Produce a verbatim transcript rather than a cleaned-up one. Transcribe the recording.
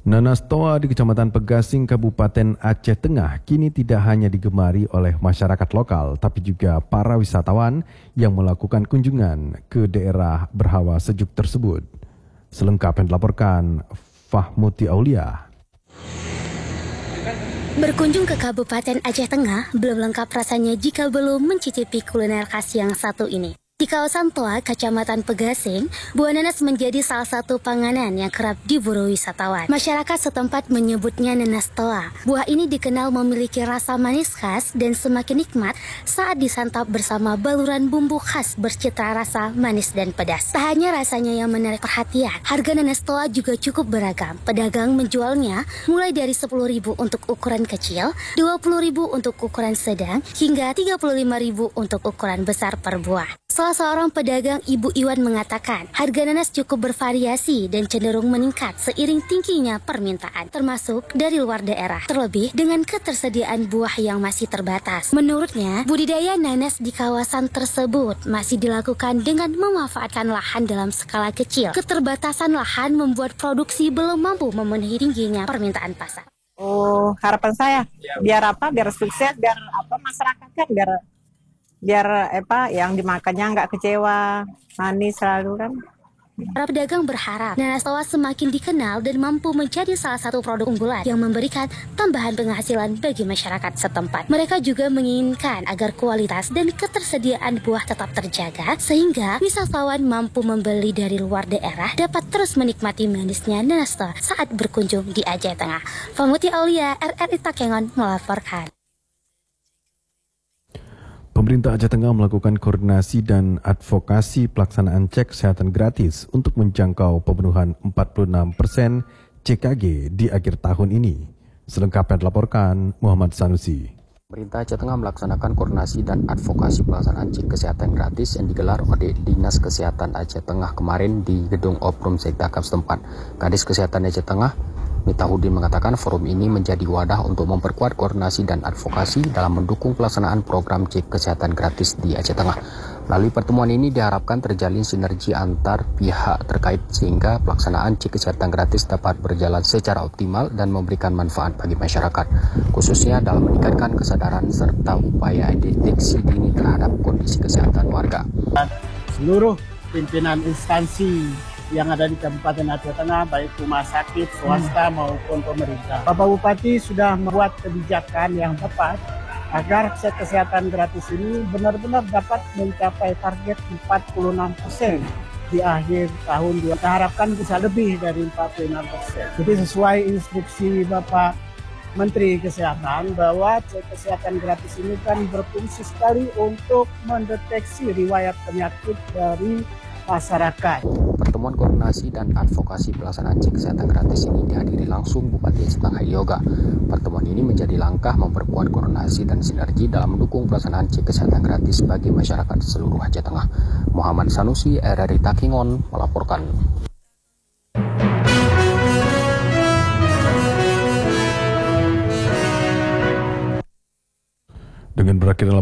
Nanas toa di Kecamatan Pegasing, Kabupaten Aceh Tengah kini tidak hanya digemari oleh masyarakat lokal, tapi juga para wisatawan yang melakukan kunjungan ke daerah berhawa sejuk tersebut. Selengkapnya dilaporkan Fahmuti Aulia. Berkunjung ke Kabupaten Aceh Tengah belum lengkap rasanya jika belum mencicipi kuliner khas yang satu ini. Di kawasan Toa, Kecamatan Pegasing, buah nanas menjadi salah satu panganan yang kerap diburu wisatawan. Masyarakat setempat menyebutnya nanas toa. Buah ini dikenal memiliki rasa manis khas dan semakin nikmat saat disantap bersama baluran bumbu khas bercita rasa manis dan pedas. Tak hanya rasanya yang menarik perhatian, harga nanas toa juga cukup beragam. Pedagang menjualnya mulai dari sepuluh ribu untuk ukuran kecil, dua puluh ribu untuk ukuran sedang, hingga tiga puluh lima ribu untuk ukuran besar per buah. Salah seorang pedagang, Ibu Iwan, mengatakan harga nanas cukup bervariasi dan cenderung meningkat seiring tingginya permintaan, termasuk dari luar daerah, terlebih dengan ketersediaan buah yang masih terbatas. Menurutnya, budidaya nanas di kawasan tersebut masih dilakukan dengan memanfaatkan lahan dalam skala kecil. Keterbatasan lahan membuat produksi belum mampu memenuhi tingginya permintaan pasar. Oh, harapan saya biar apa? Biar sukses, biar apa masyarakat kan biar biar apa yang dimakannya nggak kecewa, manis selalu kan. Para pedagang berharap nanas toa semakin dikenal dan mampu menjadi salah satu produk unggulan yang memberikan tambahan penghasilan bagi masyarakat setempat. Mereka juga menginginkan agar kualitas dan ketersediaan buah tetap terjaga sehingga wisatawan mampu membeli dari luar daerah dapat terus menikmati manisnya nanas toa saat berkunjung di Aceh Tengah. Fahmuti Aulia, R R I Takengon melaporkan. Pemerintah Aceh Tengah melakukan koordinasi dan advokasi pelaksanaan cek kesehatan gratis untuk menjangkau pemenuhan empat puluh enam persen C K G di akhir tahun ini. Selengkapnya dilaporkan Muhammad Sanusi. Pemerintah Aceh Tengah melaksanakan koordinasi dan advokasi pelaksanaan cek kesehatan gratis yang digelar oleh Dinas Kesehatan Aceh Tengah kemarin di Gedung Oprum Sekdakap setempat. Kadis Kesehatan Aceh Tengah, Mitahudin, mengatakan forum ini menjadi wadah untuk memperkuat koordinasi dan advokasi dalam mendukung pelaksanaan program cek kesehatan gratis di Aceh Tengah. Melalui pertemuan ini diharapkan terjalin sinergi antar pihak terkait sehingga pelaksanaan cek kesehatan gratis dapat berjalan secara optimal dan memberikan manfaat bagi masyarakat, khususnya dalam meningkatkan kesadaran serta upaya deteksi dini terhadap kondisi kesehatan warga. Seluruh pimpinan instansi yang ada di Kabupaten Aceh Tengah, baik rumah sakit, swasta maupun pemerintah. Bapak Bupati sudah membuat kebijakan yang tepat agar cek kesehatan gratis ini benar-benar dapat mencapai target empat puluh enam persen di akhir tahun. Kita harapkan bisa lebih dari empat puluh enam persen. Jadi sesuai instruksi Bapak Menteri Kesehatan bahwa cek kesehatan gratis ini kan berfungsi sekali untuk mendeteksi riwayat penyakit dari masyarakat. Pertemuan koordinasi dan advokasi pelaksanaan cek kesehatan gratis ini dihadiri langsung Bupati Aceh Tengah Yoga. Pertemuan ini menjadi langkah memperkuat koordinasi dan sinergi dalam mendukung pelaksanaan cek kesehatan gratis bagi masyarakat seluruh Aceh Tengah. Muhammad Sanusi, R R I Takengon melaporkan. Dengan berakhir